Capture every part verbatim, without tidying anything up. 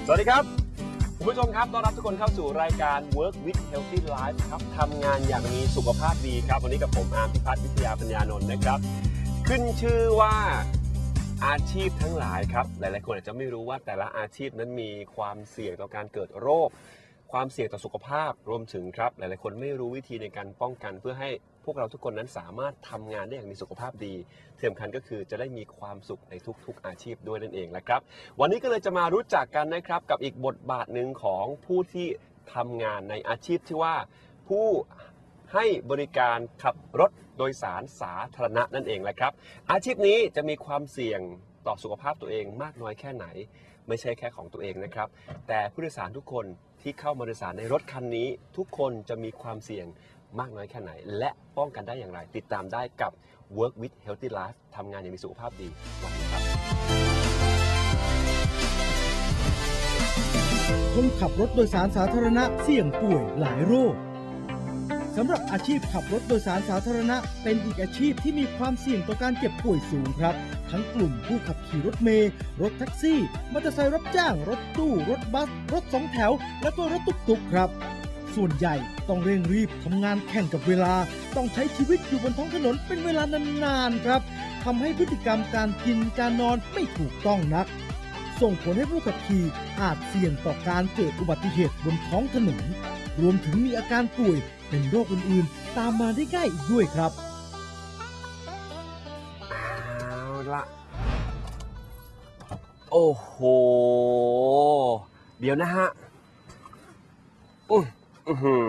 สวัสดีครับคุณผู้ชมครับต้อนรับทุกคนเข้าสู่รายการ Work with Healthy Life ครับทำงานอย่างมีสุขภาพดีครับวันนี้กับผมอาร์มพิพัฒน์วิทยาปัญญานนท์นะครับขึ้นชื่อว่าอาชีพทั้งหลายครับหลายๆคนอาจจะไม่รู้ว่าแต่ละอาชีพนั้นมีความเสี่ยงต่อการเกิดโรคความเสี่ยงต่อสุขภาพรวมถึงครับหลายๆคนไม่รู้วิธีในการป้องกันเพื่อให้พวกเราทุกคนนั้นสามารถทำงานได้อย่างมีสุขภาพดีที่สำคัญก็คือจะได้มีความสุขในทุกๆอาชีพด้วยนั่นเองนะครับวันนี้ก็เลยจะมารู้จักกันนะครับกับอีกบทบาทหนึ่งของผู้ที่ทำงานในอาชีพที่ว่าผู้ให้บริการขับรถโดยสารสาธารณะนั่นเองแหละครับอาชีพนี้จะมีความเสี่ยงต่อสุขภาพตัวเองมากน้อยแค่ไหนไม่ใช่แค่ของตัวเองนะครับแต่ผู้โดยสารทุกคนที่เข้ามาโดยสารในรถคันนี้ทุกคนจะมีความเสี่ยงมากน้อยแค่ไหนและป้องกันได้อย่างไรติดตามได้กับ Work with Healthy Life ทำงานอย่างมีสุขภาพดีวันนี้ครับคนขับรถโดยสารสาธารณะเสี่ยงป่วยหลายโรคสำหรับอาชีพขับรถโดยสารสาธารณะเป็นอีกอาชีพที่มีความเสี่ยงต่อการเจ็บป่วยสูงครับทั้งกลุ่มผู้ขับขี่รถเมล์รถแท็กซี่มอเตอร์ไซค์รับจ้างรถตู้รถบัสรถสองแถวและก็รถตุ๊กๆครับส่วนใหญ่ต้องเร่งรีบทำงานแข่งกับเวลาต้องใช้ชีวิตอยู่บนท้องถนนเป็นเวลานานๆครับทำให้พฤติกรรมการกินการนอนไม่ถูกต้องนักส่งผลให้ผู้ขับขี่อาจเสี่ยงต่อการเกิดอุบัติเหตุบนท้องถนนรวมถึงมีอาการป่วยเป็นโรคอื่นๆตามมาได้ง่ายอีกด้วยครับเอาละโอ้โหเดี๋ยวนะฮะอืออือหือ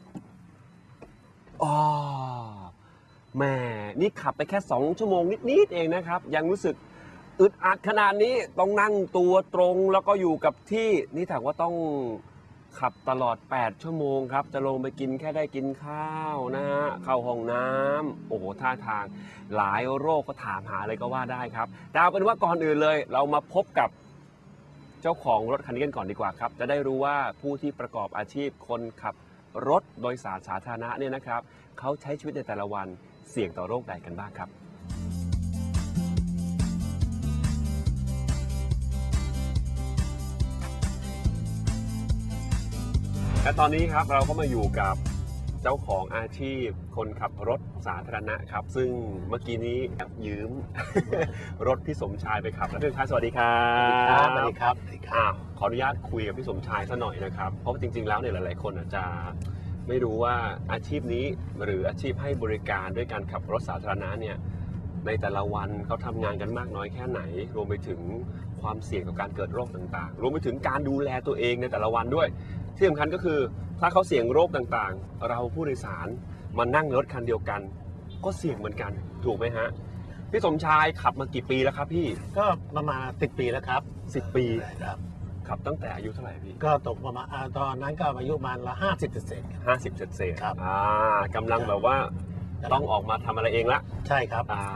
อ๋อแม่นี่ขับไปแค่สองชั่วโมงนิดๆเองนะครับยังรู้สึกอึดอัดขนาดนี้ต้องนั่งตัวตรงแล้วก็อยู่กับที่นี่ถามว่าต้องขับตลอดแปดชั่วโมงครับจะลงไปกินแค่ได้กินข้าวนะฮะเข้าห้องน้ำโอ้โหท่าทางหลายโรคก็ถามหาเลยก็ว่าได้ครับแต่เอาเป็นว่าก่อนอื่นเลยเรามาพบกับเจ้าของรถคันนี้กันก่อนดีกว่าครับจะได้รู้ว่าผู้ที่ประกอบอาชีพคนขับรถโดยสารสาธารณะเนี่ยนะครับเขาใช้ชีวิตในแต่ละวันเสี่ยงต่อโรคใดกันบ้างครับและตอนนี้ครับเราก็มาอยู่กับเจ้าของอาชีพคนขับรถสาธารณะครับซึ่งเมื่อกี้นี้แอบยืม รถพี่สมชายไปขับแล้วพี่สมชายสวัสดีครับสวัสดีครับสวัสดีครับขออนุญาตคุยกับพี่สมชายซะหน่อยนะครับเพราะจริงๆแล้วเนี่ยหลายๆคนอาจจะไม่รู้ว่าอาชีพนี้หรืออาชีพให้บริการด้วยการขับรถสาธารณะเนี่ยในแต่ละวันเขาทำงานกันมากน้อยแค่ไหนรวมไปถึงความเสี่ยงต่อการเกิดโรคต่างๆรวมไปถึงการดูแลตัวเองในแต่ละวันด้วยที่สำคัญก็คือถ้าเขาเสี่ยงโรคต่างๆเราผู้โดยสารมานั่งรถคันเดียวกันก็เสี่ยงเหมือนกันถูกไหมฮะพี่สมชายขับมากี่ปีแล้วครับพี่ก็ประมาณสิบปีแล้วครับสิบปีครับขับตั้งแต่อายุเท่าไหร่พี่ก็ตกประมาณตอนนั้นก็อายุประมาณละห้าสิบเศษห้าสิบเศษครับอ่ากำลังแบบว่าต้องออกมาทำอะไรเองละใช่ครับอ่า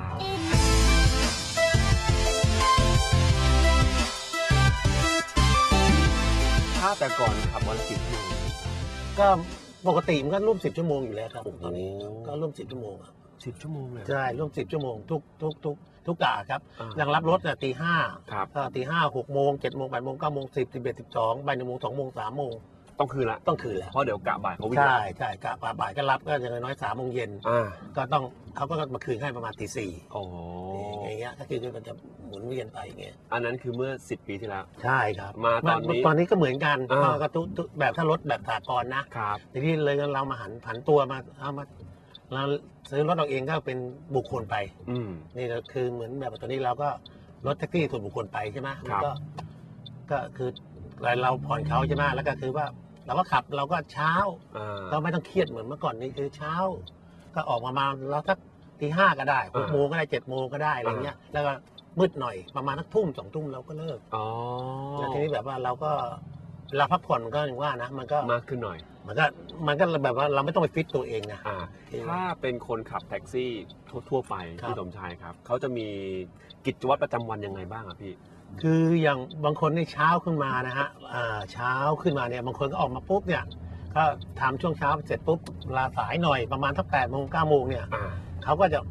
ถ้าแต่ก่อนขับวันละสิบชั่วโมงก็ปกติมันก็ร่วมสิบชั่วโมงอยู่แล้วครับตอนนี้ก็ร่วมสิบชั่วโมงสิบชั่วโมงเลยใช่ร่วมสิบชั่วโมงทุกทุกทุกทุกกะครับยังรับรถตีห้าตีห้าหกโมงเจ็ดโมงแปดโมงเก้าโมงสิบสิบเอ็ดสิบสองบ่ายหนึ่งโมงสองโมงสามโมงต้องคืนละต้องคืนแล้วเพราะเดี๋ยวกะบ่ายเขาวิ่งใช่ใช่กะบ่ายก็รับก็อย่างน้อยสามโมงเย็นก็ต้องเขาก็มาคืนให้ประมาณตีสี่โอ้อย่างเงี้ยก็คือมันจะหมุนเวียนไปอย่างเงี้ยอันนั้นคือเมื่อสิบปีที่แล้วใช่ครับมาตอนนี้ตอนนี้ก็เหมือนกันก็ทุกแบบถ้ารถแบบสากลนะครับทีนี้เลยเรามาหันผันตัวมาเอามาเราซื้อรถเราเองก็เป็นบุคคลไปนี่ก็คือเหมือนแบบตอนนี้เราก็รถแท็กซี่ส่วนบุคคลไปใช่ไหมก็ก็คือเราผ่อนเขาใช่ไหมแล้วก็คือว่าเราก็ขับเราก็เช้าก็ไม่ต้องเครียดเหมือนเมื่อก่อนนี่คือเช้าก็ออกมามาเราสักตีห้าก็ได้หกโมงก็ได้เจ็ดโมงก็ได้อะไรเงี้ยแล้วก็มืดหน่อยประมาณสักทุ่มสองทุ่มเราก็เลิกแล้วทีนี้แบบว่าเราก็เวลาพักผ่อนก็อย่างว่านะมันก็มากขึ้นหน่อยมันก็มันก็แบบว่าเราไม่ต้องไปฟิตตัวเองนะถ้าเป็นคนขับแท็กซี่ทั่วไปพี่สมชายครับเขาจะมีกิจวัตรประจำวันยังไงบ้างอ่ะพี่คืออย่างบางคนในเช้าขึ้นมานะฮะเช้าขึ้นมาเนี่ยบางคนก็ออกมาปุ๊บเนี่ยก็ทำช่วงเช้าเสร็จปุ๊บลาสายหน่อยประมาณสักแปดโมงเก้าโมงเนี่ยเขาก็จะ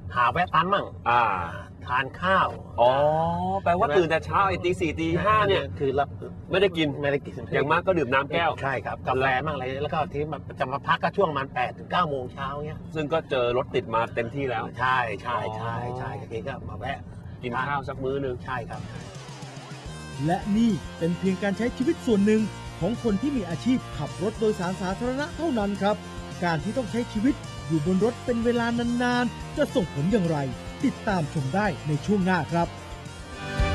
หาแวะปั๊มมั่งอ่าทานข้าวอ๋อแปลว่าตื่นแต่เช้าไอ้ตีสี่ตีห้าเนี่ยคือรับไม่ได้กินไม่ได้กินอย่างมากก็ดื่มน้ำแก้วใช่ครับกาแฟมั่งอะไรแล้วก็ที่มาจะมาพักก็ช่วงประมันแปดถึงเก้าโมงเช้าเนี้ยซึ่งก็เจอรถติดมาเต็มที่แล้วใช่ใช่ใช่ใช่ทีก็มาแวะกินข้าวสักมื้อหนึงใช่ครับและนี่เป็นเพียงการใช้ชีวิตส่วนหนึ่งของคนที่มีอาชีพขับรถโดยสารสาธารณะเท่านั้นครับ การที่ต้องใช้ชีวิตอยู่บนรถเป็นเวลานานๆ จะส่งผลอย่างไร ติดตามชมได้ในช่วงหน้าครับ